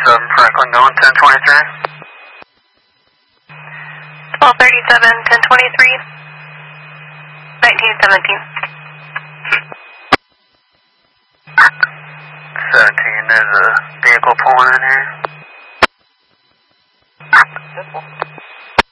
Franklin going 1023. 1237, 1023, 1917. 17, there's a vehicle pulling in here.